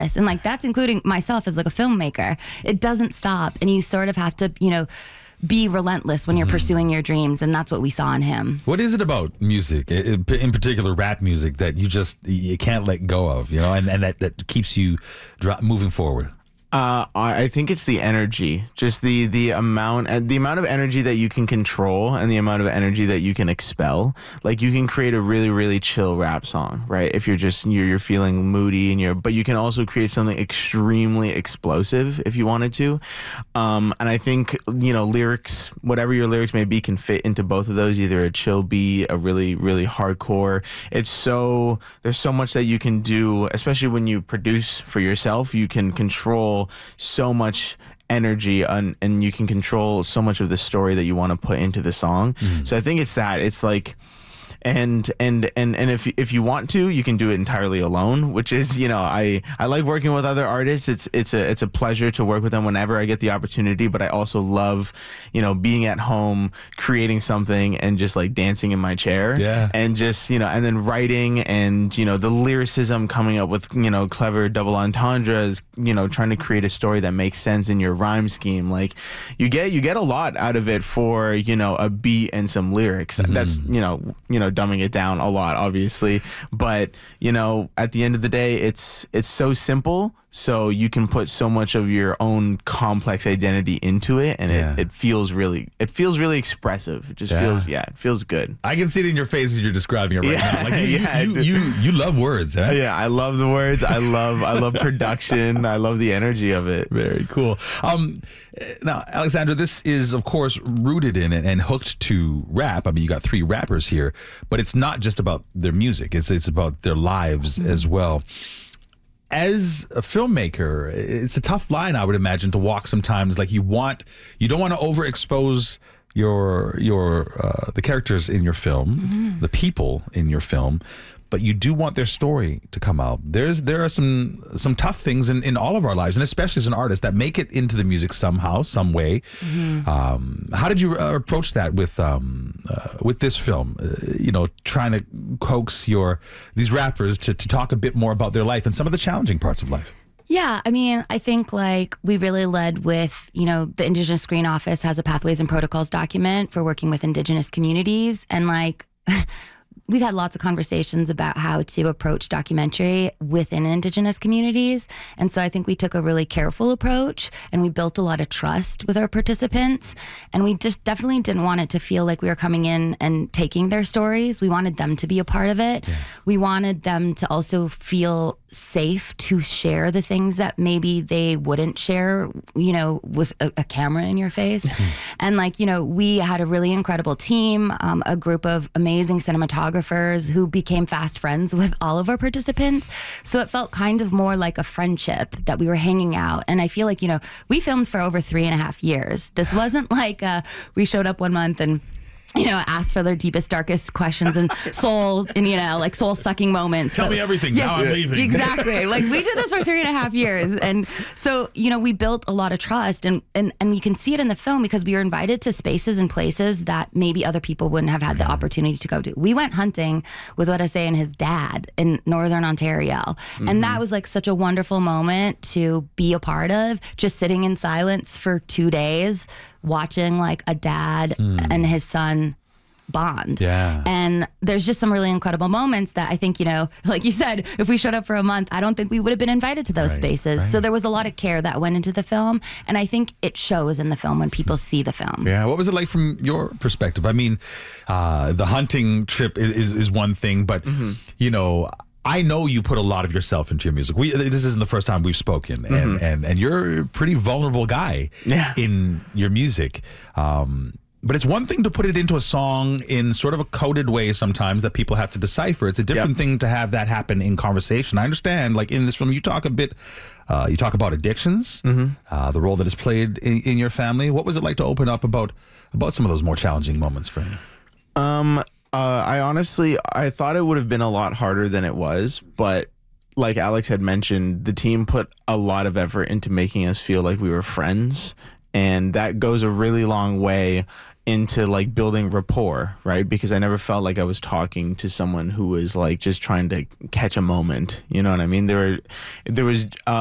relentless. And like, that's including myself as like a filmmaker. It doesn't stop. And you sort of have to, be relentless when you're pursuing your dreams. And that's what we saw in him. What is it about music, in particular rap music, that you can't let go of, and that keeps you moving forward? I think it's the energy, just the amount of energy that you can control and the amount of energy that you can expel. Like, you can create a really, really chill rap song, right? If you're feeling moody but you can also create something extremely explosive if you wanted to. And I think, lyrics, whatever your lyrics may be, can fit into both of those, either a chill beat, a really, really hardcore. There's so much that you can do, especially when you produce for yourself. You can control so much energy and you can control so much of the story that you want to put into the song. So I think it's like, and if you want to, you can do it entirely alone, which is, I like working with other artists. It's a pleasure to work with them whenever I get the opportunity, but I also love, being at home, creating something and just like dancing in my chair. Yeah. And just, and then writing and, the lyricism, coming up with, clever double entendres, trying to create a story that makes sense in your rhyme scheme. Like, you get a lot out of it for, a beat and some lyrics. That's, dumbing it down a lot, obviously, but at the end of the day, it's so simple, so you can put so much of your own complex identity into it, and it feels really expressive. It just it feels good. I can see it in your face as you're describing it right now. Like, you love words, huh? Yeah, I love the words. I love production. I love the energy of it. Very cool. Now, Alexandra, this is of course rooted in and hooked to rap. I mean, you got 3 rappers here, but it's not just about their music. It's about their lives as well. As a filmmaker, it's a tough line, I would imagine, to walk sometimes. Like, you don't want to overexpose the characters in your film, the people in your film, but you do want their story to come out. There are some tough things in all of our lives, and especially as an artist, that make it into the music somehow, some way. How did you approach that with this film? Trying to coax these rappers to talk a bit more about their life and some of the challenging parts of life. Yeah, I mean, I think like we really led with, the Indigenous Screen Office has a Pathways and Protocols document for working with Indigenous communities, and like we've had lots of conversations about how to approach documentary within Indigenous communities. And so I think we took a really careful approach, and we built a lot of trust with our participants. And we just definitely didn't want it to feel like we were coming in and taking their stories. We wanted them to be a part of it. Yeah. We wanted them to also feel safe to share the things that maybe they wouldn't share, with a camera in your face. And we had a really incredible team, a group of amazing cinematographers who became fast friends with all of our participants. So it felt kind of more like a friendship that we were hanging out. And I feel like, we filmed for over 3.5 years. This wasn't like we showed up one month and asked for their deepest, darkest questions and soul sucking moments. Tell me everything. Yes, now I'm leaving. Exactly. Like, we did this for 3.5 years. And so, we built a lot of trust, and you can see it in the film because we were invited to spaces and places that maybe other people wouldn't have had the opportunity to go to. We went hunting with Wednesday and his dad in Northern Ontario. And that was like such a wonderful moment to be a part of, just sitting in silence for 2 days, watching like a dad and his son bond. Yeah. And there's just some really incredible moments that I think, like you said, if we showed up for a month, I don't think we would have been invited to those spaces. Right. So there was a lot of care that went into the film. And I think it shows in the film when people see the film. Yeah. What was it like from your perspective? I mean, the hunting trip is one thing, but, I know you put a lot of yourself into your music. This isn't the first time we've spoken, and you're a pretty vulnerable guy in your music. But it's one thing to put it into a song in sort of a coded way sometimes that people have to decipher. It's a different thing to have that happen in conversation. I understand, like in this film, you talk about addictions, the role that is played in your family. What was it like to open up about some of those more challenging moments for you? I thought it would have been a lot harder than it was, but like Alex had mentioned, the team put a lot of effort into making us feel like we were friends, and that goes a really long way into like building rapport, right? Because I never felt like I was talking to someone who was like just trying to catch a moment. You know what I mean? There was